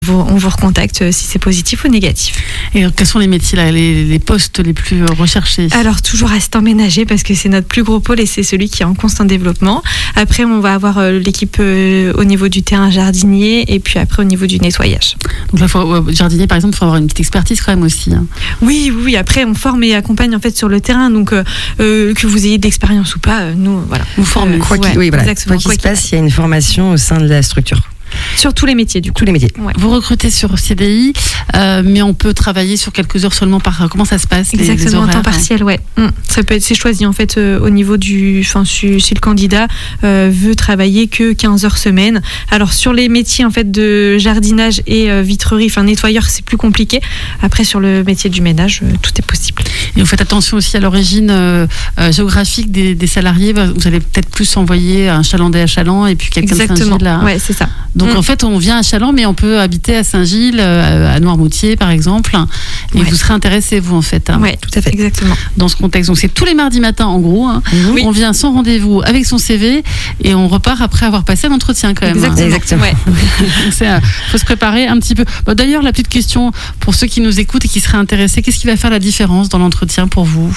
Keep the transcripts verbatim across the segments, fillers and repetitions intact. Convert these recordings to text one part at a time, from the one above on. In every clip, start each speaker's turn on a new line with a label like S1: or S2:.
S1: On vous recontacte si c'est positif ou négatif.
S2: Et quels sont les métiers, là, les, les postes les plus recherchés?
S1: Alors, toujours assistant ménager, parce que c'est notre plus gros pôle et c'est celui qui est en constant développement. Après, on va avoir euh, l'équipe euh, au niveau du terrain jardinier et puis après au niveau du nettoyage.
S2: Donc là, faut, euh, jardinier, par exemple, il faut avoir une petite expertise quand même aussi. Hein.
S1: Oui, oui, après, on forme et accompagne en fait sur le terrain. Donc, euh, euh, que vous ayez d'expérience ou pas, euh, nous, voilà.
S2: Vous formez.
S1: Euh,
S3: Quoi qu'il
S1: ouais,
S3: oui, voilà.
S1: exactement.
S3: Quoi qu'il
S1: Quoi
S3: se
S1: qu'il
S3: passe, il y a une formation au sein de la structure.
S1: Sur tous les métiers, du coup.
S3: Tous les métiers.
S1: Ouais.
S2: Vous recrutez sur C D I, euh, mais on peut travailler sur quelques heures seulement par. Comment ça se passe?
S1: Exactement,
S2: les, les horaires,
S1: temps partiel, ouais. Mmh. Ça peut être, c'est choisi en fait euh, au niveau du, enfin si, si le candidat euh, veut travailler que quinze heures semaine. Alors sur les métiers en fait de jardinage et euh, vitrerie, enfin nettoyeur, c'est plus compliqué. Après sur le métier du ménage, euh, tout est possible.
S2: Et vous faites attention aussi à l'origine euh, euh, géographique des, des salariés. Vous allez peut-être plus envoyer un Chalandais à Chaland et puis quelqu'un de Saint-Gilles là.
S1: Ouais, c'est ça.
S2: Donc
S1: mmh.
S2: en fait, on vient à Chaland, mais on peut habiter à Saint-Gilles, à Noirmoutier par exemple. Et
S1: ouais.
S2: vous serez intéressé, vous en fait. Hein,
S1: oui, tout à fait. Exactement.
S2: Dans ce contexte. Donc c'est tous les mardis matins en gros. Hein.
S1: Oui.
S2: On vient sans rendez-vous avec son C V et on repart après avoir passé l'entretien quand même.
S1: Exactement.
S2: Hein.
S1: Exactement. Ouais.
S2: Il faut se préparer un petit peu. Bon, d'ailleurs, la petite question pour ceux qui nous écoutent et qui seraient intéressés, qu'est-ce qui va faire la différence dans l'entretien pour vous?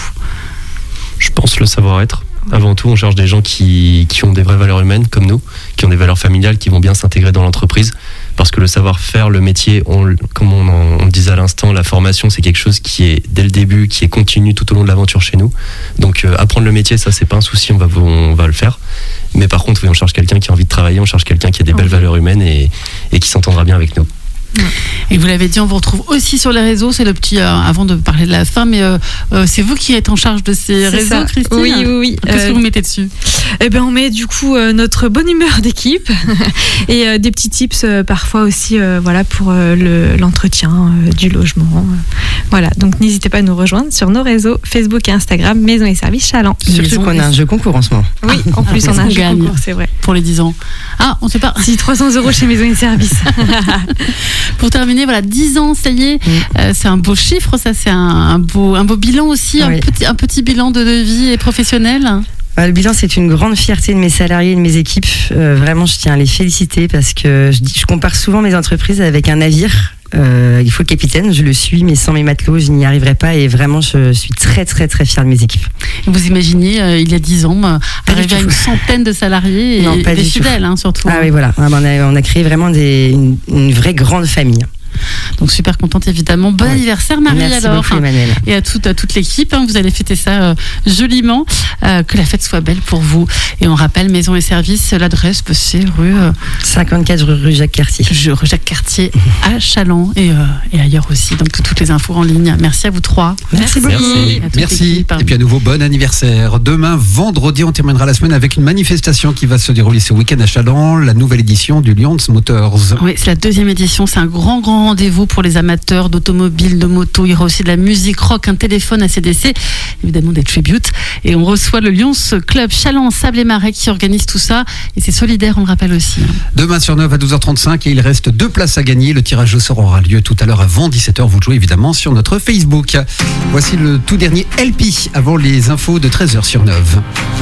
S4: Je pense le savoir-être. Avant tout, on cherche des gens qui, qui ont des vraies valeurs humaines comme nous, qui ont des valeurs familiales, qui vont bien s'intégrer dans l'entreprise. Parce que le savoir-faire, le métier, on, comme on, en, on le disait à l'instant, la formation, c'est quelque chose qui est dès le début, qui est continu tout au long de l'aventure chez nous. Donc euh, apprendre le métier, ça c'est pas un souci, on va, on va le faire. Mais par contre, oui, on cherche quelqu'un qui a envie de travailler, on cherche quelqu'un qui a des belles valeurs humaines et, et qui s'entendra bien avec nous.
S2: Et vous l'avez dit, on vous retrouve aussi sur les réseaux. C'est le petit, euh, avant de parler de la fin, mais euh, euh, c'est vous qui êtes en charge de ces
S1: c'est
S2: réseaux,
S1: ça.
S2: Christine?
S1: Oui, oui, oui.
S2: Qu'est-ce
S1: euh,
S2: que vous mettez dessus?
S1: Eh ben, on met du coup euh, notre bonne humeur d'équipe et euh, des petits tips euh, parfois aussi, euh, voilà, pour euh, le, l'entretien euh, du logement. Euh, voilà, donc n'hésitez pas à nous rejoindre sur nos réseaux Facebook et Instagram, Maison et Services Chaland.
S3: Surtout qu'on a un jeu concours en ce moment.
S1: Oui, en plus
S2: Ah,
S1: on a un
S2: on
S1: jeu
S2: gagne.
S1: concours, c'est vrai.
S2: Pour les dix ans. Ah, on sait pas.
S1: Si, trois cents euros chez Maison et Services.
S2: Pour terminer, voilà, dix ans, ça y est,
S3: Mm.
S2: euh, c'est un beau chiffre, ça, c'est un, un, beau, un beau bilan aussi,
S3: Oui.
S2: un, petit, un petit bilan de, de vie et professionnel.
S3: Le bilan, c'est une grande fierté de mes salariés et de mes équipes. Euh, vraiment, je tiens à les féliciter parce que je, dis, je compare souvent mes entreprises avec un navire. Euh, il faut le capitaine, je le suis, mais sans mes matelots, je n'y arriverai pas. Et vraiment, je suis très, très, très fière de mes équipes.
S2: Vous imaginez, euh, il y a dix ans, euh, arriver à une centaine de salariés et
S3: Non, pas
S2: des
S3: du tout.
S2: fidèles, hein, surtout.
S3: Ah oui, voilà. On a, on a créé vraiment des, une, une vraie grande famille.
S2: Donc super contente évidemment. Bon
S3: Oui.
S2: anniversaire Marie.
S3: Merci
S2: alors.
S3: beaucoup, Emmanuel.
S2: Et à toute, à toute l'équipe, hein, vous allez fêter ça euh, joliment. Euh, que la fête soit belle pour vous. Et on rappelle Maison et Services, l'adresse c'est rue euh,
S3: cinquante-quatre rue Jacques Cartier.
S2: rue Jacques Cartier à Chaland et, euh, et ailleurs aussi. Donc toutes les infos en ligne. Merci à vous trois.
S3: Merci beaucoup.
S4: Merci.
S2: À toute
S5: Merci.
S2: l'équipe, hein.
S5: Et puis à nouveau, bon anniversaire. Demain, vendredi, on terminera la semaine avec une manifestation qui va se dérouler ce week-end à Chaland, la nouvelle édition du Lions Motors.
S2: Oui, c'est la deuxième édition. C'est un grand, grand rendez-vous pour les amateurs d'automobile, de moto. Il y aura aussi de la musique rock, un téléphone A C D C, évidemment des tributes. Et on reçoit le Lions Club Chaland, Sable et Marais qui organise tout ça. Et c'est solidaire, on le rappelle aussi.
S5: Demain sur neuf à douze heures trente-cinq et il reste deux places à gagner. Le tirage au sort aura lieu tout à l'heure avant dix-sept heures. Vous jouez évidemment sur notre Facebook. Voici le tout dernier L P avant les infos de treize heures sur neuf.